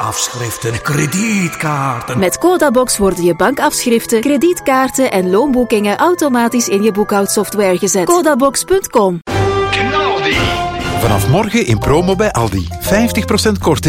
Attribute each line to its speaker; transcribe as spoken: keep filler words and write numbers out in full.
Speaker 1: bankafschriften, kredietkaarten.
Speaker 2: Met Codabox worden je bankafschriften, kredietkaarten en loonboekingen automatisch in je boekhoudsoftware gezet. Codabox punt com.
Speaker 3: Vanaf morgen in promo bij Aldi. vijftig procent korting